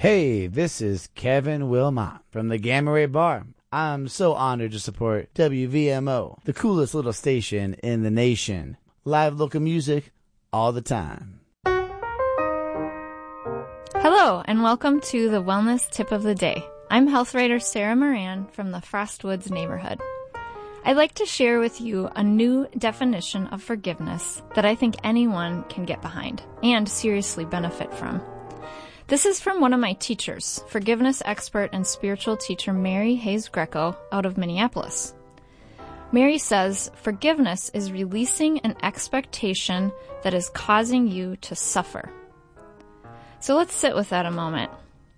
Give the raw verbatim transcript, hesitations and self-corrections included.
Hey, this is Kevin Wilmot from the Gamma Ray Bar. I'm so honored to support W V M O, the coolest little station in the nation. Live local music all the time. Hello, and welcome to the Wellness Tip of the Day. I'm health writer Sarah Moran from the Frostwoods neighborhood. I'd like to share with you a new definition of forgiveness that I think anyone can get behind and seriously benefit from. This is from one of my teachers, forgiveness expert and spiritual teacher Mary Hayes Greco out of Minneapolis. Mary says, forgiveness is releasing an expectation that is causing you to suffer. So let's sit with that a moment.